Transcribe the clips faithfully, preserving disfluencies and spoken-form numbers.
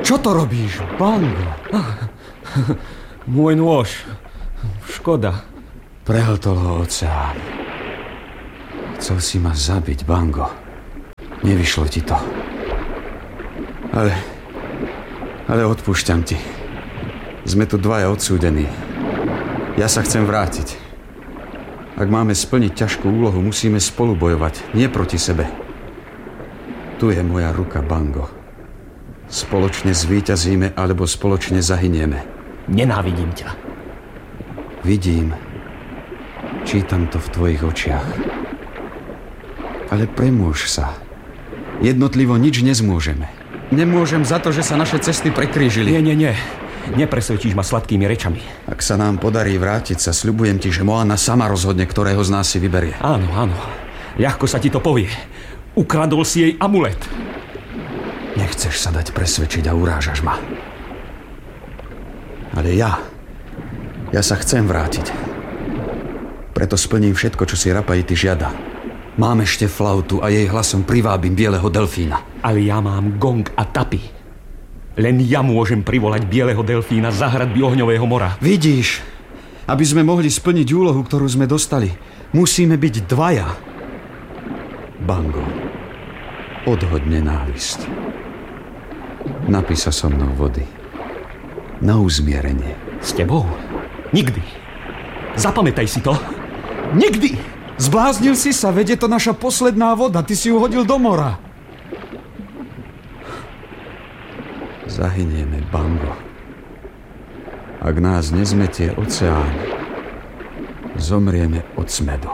Čo to robíš, Bango? Môj nôž. Škoda. Prehltol ho oceán. Chcel si ma zabiť, Bango. Nevyšlo ti to. Ale... Ale odpúšťam ti. Sme tu dvaja odsúdení. Ja sa chcem vrátiť. Ak máme splniť ťažkú úlohu, musíme spolu bojovať, nie proti sebe. Tu je moja ruka, Bango. Spoločne zvíťazíme, alebo spoločne zahynieme. Nenávidím ťa. Vidím. Čítam to v tvojich očiach. Ale premôž sa. Jednotlivo nič nezmôžeme. Nemôžem za to, že sa naše cesty prekrížili. Nie, nie, nie. Nepresvedčíš ma sladkými rečami. Ak sa nám podarí vrátiť sa, sľubujem ti, že Moana sama rozhodne, ktorého z nás si vyberie. Áno, áno. Ľahko sa ti to povie. Ukradol si jej amulet. Nechceš sa dať presvedčiť a urážaš ma. Ale ja... Ja sa chcem vrátiť. Preto splním všetko, čo si Rapaiti žiada. Mám ešte flautu a jej hlasom privábim bieleho delfína. Ale ja mám gong a tapy. Len ja môžem privolať bieleho delfína za hradby ohňového mora. Vidíš, aby sme mohli splniť úlohu, ktorú sme dostali, musíme byť dvaja. Bango, odhoď nenávisť. Napí sa so mnou vody. Na uzmierenie. S tebou? Nikdy. Zapamätaj si to. Nikdy! Zbláznil si sa, veď je to naša posledná voda. Ty si ju hodil do mora. Zahynieme, Bango. Ak nás nezmetie oceán, zomrieme od smedu.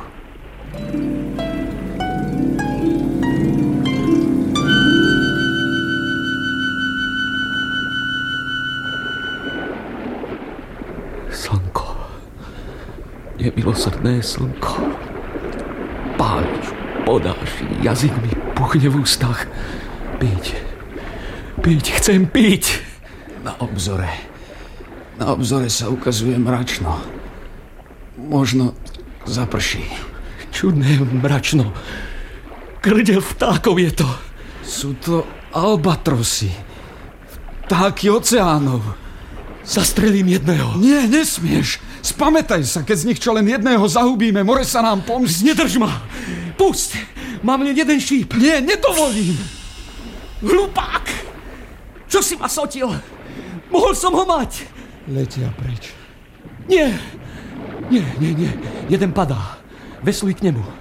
Slnko. Nemilosrdné slnko. Páliš, podáš, jazyk mi puchne v ústach. Piť. Piť, chcem piť. Na obzore. Na obzore sa ukazuje mračno. Možno zaprší. Čudné mračno. Krdel vtákov je to. Sú to albatrosy. Vtáky oceánov. Zastrelím jedného. Nie, nesmieš. Spamätaj sa, keď z nich čo len jedného zahubíme, more sa nám pomstí. Nedrž ma. Pusť. Mám len jeden šíp. Nie, nedovolím. Hlupák. Čo si ma sotil? Mohol som ho mať. Letia preč. Nie. Nie, nie, nie. Jeden padá. Vesluj k nemu.